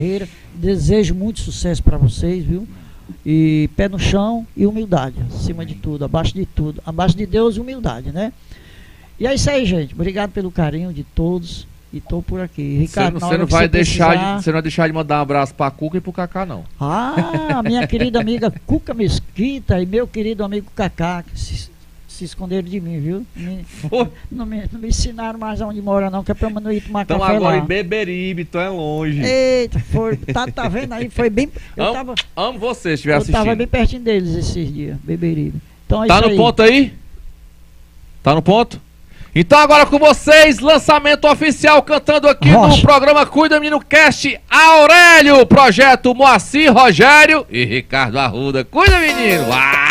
Desejo muito sucesso para vocês, viu? E pé no chão e humildade, acima de tudo, abaixo de tudo. Abaixo de Deus, humildade, né? E é isso aí, gente. Obrigado pelo carinho de todos. E tô por aqui. Ricardo, você não vai deixar de mandar um abraço pra Cuca e pro Cacá, não. Ah, minha querida amiga Cuca Mesquita e meu querido amigo Cacá, que se esconderam de mim, viu? Não me ensinaram mais aonde mora, não, que é pra eu não ir tomar café lá. Então agora em Beberibe, então é longe. Eita, tá vendo aí? Foi bem. Amo você, se estiver assistindo. Eu tava bem pertinho deles esses dias, Beberibe. Então é tá isso no ponto aí? Tá no ponto? Então agora com vocês, lançamento oficial cantando aqui no programa Cuida Menino Cast, Aurélio, Projeto Moacir, Rogério e Ricardo Arruda. Cuida, menino!